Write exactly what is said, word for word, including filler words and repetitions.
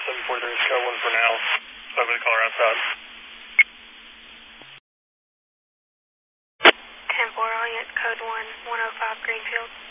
seven four three, Sky one for now. Over the Colorado side. ten four, I'll get code one, one oh five Greenfield.